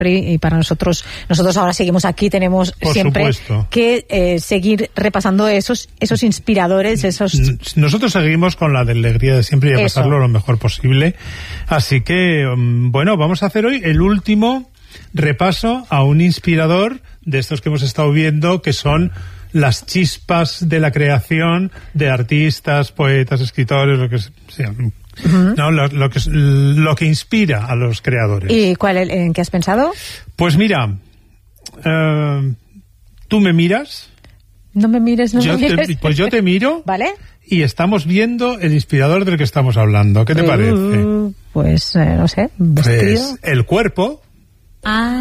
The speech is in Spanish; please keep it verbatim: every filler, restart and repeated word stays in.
y para nosotros, nosotros ahora seguimos aquí, tenemos Por siempre supuesto. que eh, seguir repasando esos esos inspiradores, esos... Nosotros seguimos con la alegría de siempre y a Eso. pasarlo lo mejor posible. Así que, bueno, vamos a hacer hoy el último repaso a un inspirador de estos que hemos estado viendo, que son las chispas de la creación de artistas, poetas, escritores, lo que sea. Uh-huh. No, lo, lo, que, lo que inspira a los creadores. ¿Y cuál, en qué has pensado? Pues mira, uh, tú me miras. No me mires, no yo me te, mires. Pues yo te miro. ¿Vale? Y estamos viendo el inspirador del que estamos hablando. ¿Qué te uh, parece? Pues, eh, no sé, vestido. Pues el cuerpo. Ah.